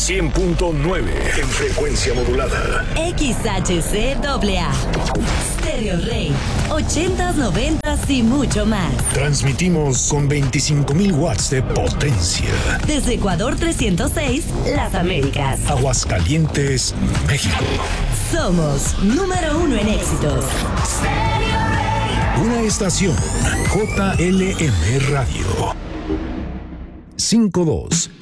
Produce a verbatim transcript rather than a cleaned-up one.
cien punto nueve en frecuencia modulada. X H C A A. Stereo Rey. ochentas, noventas y mucho más. Transmitimos con veinticinco mil watts de potencia. Desde Ecuador trescientos seis, Las Américas. Aguascalientes, México. Somos número uno en éxitos. Una estación J L M Radio. cinco dos